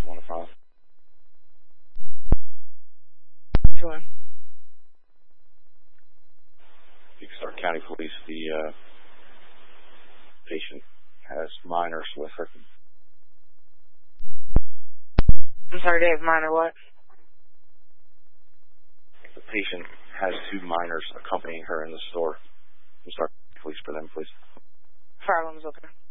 on the phone. Sure. Stark County Police, the patient has minors with her. I'm sorry, Dave, minor what? The patient has 2 minors accompanying her in the store. Stark County Police for them, please. Fire alarm's okay.